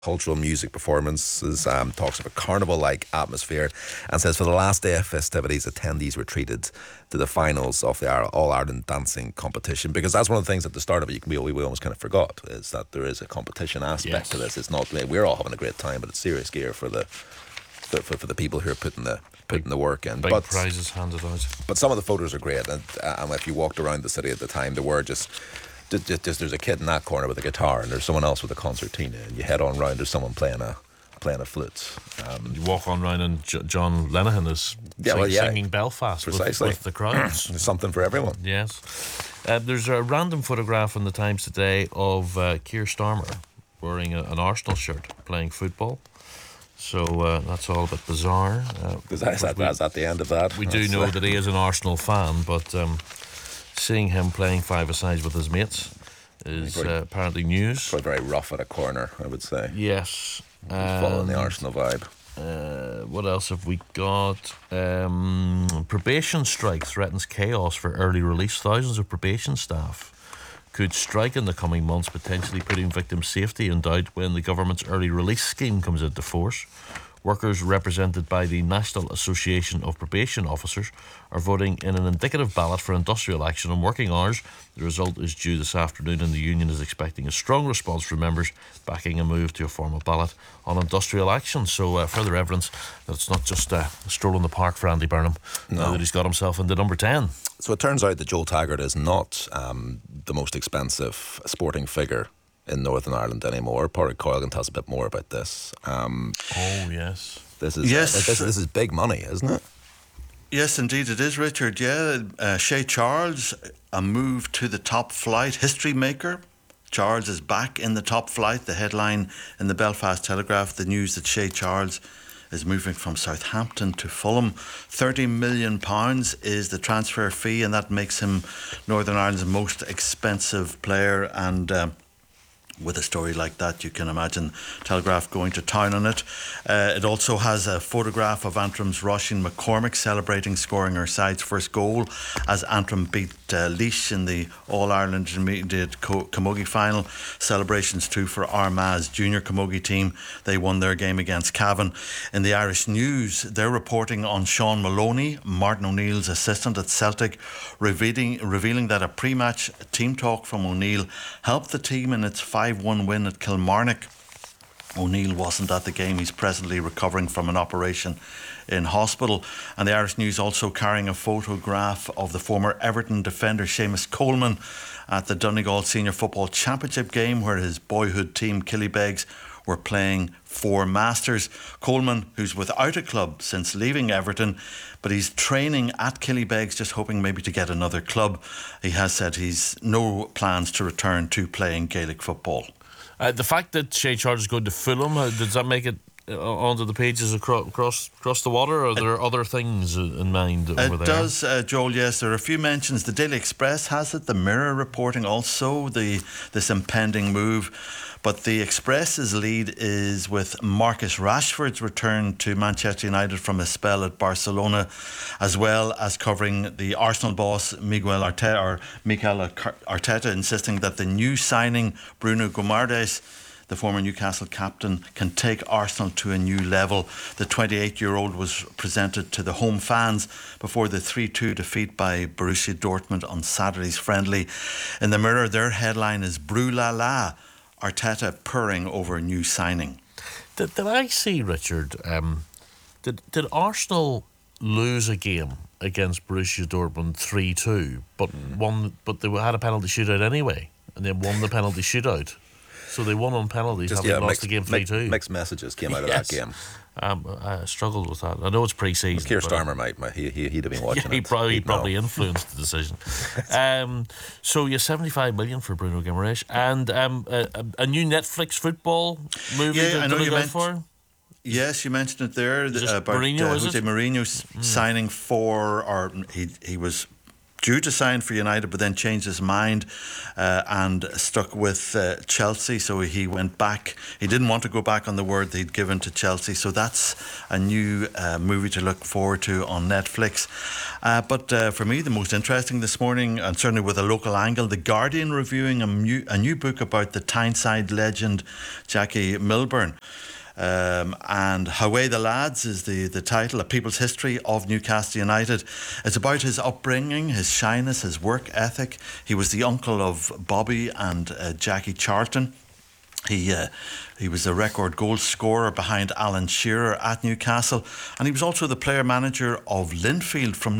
cultural music performances, talks of a carnival-like atmosphere, and says for the last day of festivities, attendees were treated to the finals of the All-Ireland dancing competition, because that's one of the things at the start of it we almost kind of forgot, is that there is a competition aspect to this. It's not, we're all having a great time, but it's serious gear for the people who are putting the work in. Big prizes handed out. But some of the photos are great, and if you walked around the city at the time, there were just there's a kid in that corner with a guitar, and there's someone else with a concertina, and you head on round, there's someone playing a flute. You walk on round and John Lenihan is singing Belfast with the crowds. There's something for everyone. Yes. There's a random photograph in the Times today of Keir Starmer wearing an Arsenal shirt playing football. So that's all a bit bizarre. Is that the end of that? We do know that he is an Arsenal fan, but seeing him playing five-a-sides with his mates is apparently news. Quite very rough at a corner, I would say. Yes. Following the Arsenal vibe. What else have we got? Probation strike threatens chaos for early release. Thousands of probation staff could strike in the coming months, potentially putting victim safety in doubt when the government's early release scheme comes into force. Workers represented by the National Association of Probation Officers are voting in an indicative ballot for industrial action on working hours. The result is due this afternoon, and the union is expecting a strong response from members backing a move to a formal ballot on industrial action. So further evidence that it's not just a stroll in the park for Andy Burnham, that he's got himself into number 10. So it turns out that Joel Taggart is not the most expensive sporting figure in Northern Ireland anymore. Pádraig Coylan tells a bit more about this. Yes. This is big money, isn't it? Yes, indeed it is, Richard. Yeah, Shay Charles, a move to the top flight, history maker. Charles is back in the top flight. The headline in the Belfast Telegraph, the news that Shay Charles is moving from Southampton to Fulham. £30 million is the transfer fee, and that makes him Northern Ireland's most expensive player. And with a story like that, you can imagine Telegraph going to town on it. It also has a photograph of Antrim's Roisin McCormick celebrating scoring her side's first goal as Antrim beat Laois in the All-Ireland Intermediate Camogie final. Celebrations too for Armagh's junior Camogie team. They won their game against Cavan. In the Irish News, they're reporting on Sean Maloney, Martin O'Neill's assistant at Celtic, revealing that a pre-match team talk from O'Neill helped the team in its 5-1 win at Kilmarnock. O'Neill wasn't at the game. He's presently recovering from an operation in hospital. And the Irish News also carrying a photograph of the former Everton defender Seamus Coleman at the Donegal Senior Football Championship game, where his boyhood team Killybegs were playing for Masters. Coleman, who's without a club since leaving Everton, but he's training at Killybegs, just hoping maybe to get another club. He has said he's no plans to return to playing Gaelic football. The fact that Shay Charles is going to Fulham, does that make it onto the pages across the water, or are there other things in mind over there? It does, Joel, yes. There are a few mentions. The Daily Express has it, the Mirror reporting also this impending move. But the Express's lead is with Marcus Rashford's return to Manchester United from a spell at Barcelona, as well as covering the Arsenal boss Mikel Arteta insisting that the new signing Bruno Guimaraes, the former Newcastle captain, can take Arsenal to a new level. The 28-year-old was presented to the home fans before the 3-2 defeat by Borussia Dortmund on Saturday's friendly. In the Mirror, their headline is Brou La La, Arteta purring over new signing. Did I see, Richard, did Arsenal lose a game against Borussia Dortmund 3-2, but they had a penalty shootout anyway, and they won the penalty shootout? So they won on penalties, having lost the game 3-2. Mixed messages came out of that game. I struggled with that. I know it's pre-season. Keir Starmer he'd have been watching it. He probably influenced the decision. So you 75 million for Bruno Guimaraes, and a new Netflix football movie that they're going for. Yes, you mentioned it there about Mourinho, Jose Mourinho signing for, or he was due to sign for United, but then changed his mind and stuck with Chelsea. So he went back. He didn't want to go back on the word that he'd given to Chelsea. So that's a new movie to look forward to on Netflix. But for me, the most interesting this morning, and certainly with a local angle, The Guardian reviewing a new book about the Tyneside legend Jackie Milburn. And Away the Lads is the title, A People's History of Newcastle United. It's about his upbringing, his shyness, his work ethic. He was the uncle of Bobby and Jackie Charlton. He was a record goal scorer behind Alan Shearer at Newcastle, and he was also the player-manager of Linfield from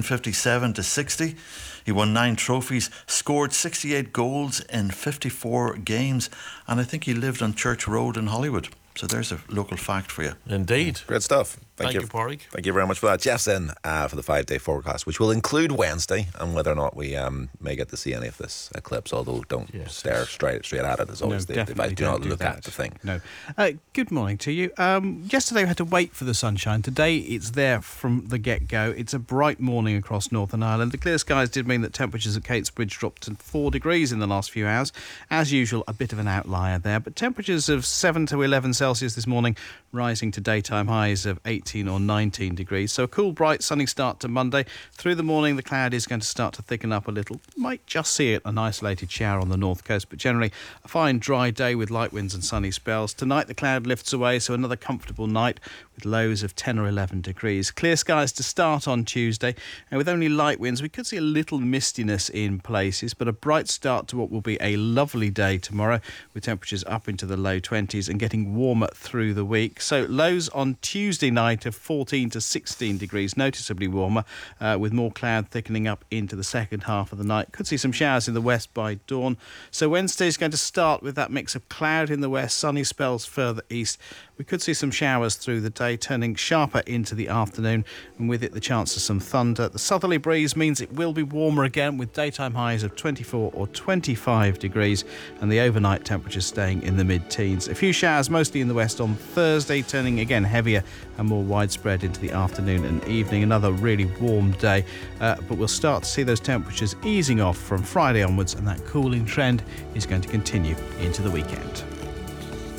1957 to 60. He won 9 trophies, scored 68 goals in 54 games, and I think he lived on Church Road in Hollywood. So there's a local fact for you. Indeed. Great stuff. Thank you, Pádraig. Thank you very much for that. Jeff's in for the 5-day forecast, which will include Wednesday, and whether or not we may get to see any of this eclipse, although don't stare straight at it as always. No, the advice. Do not look at the thing. No. Good morning to you. Yesterday we had to wait for the sunshine. Today it's there from the get-go. It's a bright morning across Northern Ireland. The clear skies did mean that temperatures at Catesbridge dropped to 4 degrees in the last few hours. As usual, a bit of an outlier there, but temperatures of 7 to 11 Celsius this morning, rising to daytime highs of 18 or 19 degrees. So a cool, bright, sunny start to Monday. Through the morning, the cloud is going to start to thicken up a little. Might just see an isolated shower on the north coast, but generally a fine, dry day with light winds and sunny spells. Tonight, the cloud lifts away, so another comfortable night with lows of 10 or 11 degrees. Clear skies to start on Tuesday, and with only light winds, we could see a little mistiness in places, but a bright start to what will be a lovely day tomorrow, with temperatures up into the low 20s and getting warmer through the week. So lows on Tuesday night of 14 to 16 degrees, noticeably warmer, with more cloud thickening up into the second half of the night. Could see some showers in the west by dawn. So Wednesday is going to start with that mix of cloud in the west, sunny spells further east. We could see some showers through the day, turning sharper into the afternoon, and with it the chance of some thunder. The southerly breeze means it will be warmer again, with daytime highs of 24 or 25 degrees, and the overnight temperatures staying in the mid-teens. A few showers mostly in the west on Thursday, turning again heavier and more widespread into the afternoon and evening. Another really warm day, but we'll start to see those temperatures easing off from Friday onwards, and that cooling trend is going to continue into the weekend.